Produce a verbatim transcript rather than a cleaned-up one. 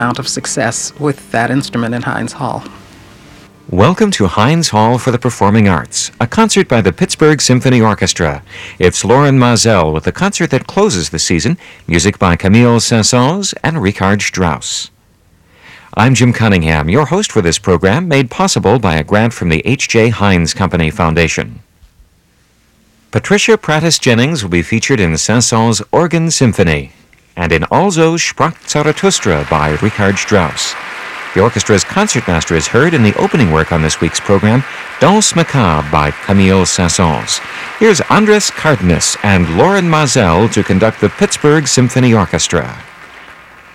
amount of success with that instrument in Heinz Hall. Welcome to Heinz Hall for the Performing Arts, a concert by the Pittsburgh Symphony Orchestra. It's Loren Maazel with the concert that closes the season, music by Camille Saint-Saëns and Richard Strauss. I'm Jim Cunningham, your host for this program, made possible by a grant from the H J. Heinz Company Foundation. Patricia Prattis-Jennings will be featured in Saint-Saëns' Organ Symphony, and in Also sprach Zarathustra by Richard Strauss. The orchestra's concertmaster is heard in the opening work on this week's program, Danse Macabre by Camille Saint-Saëns. Here's Andres Cardenas and Loren Maazel to conduct the Pittsburgh Symphony Orchestra.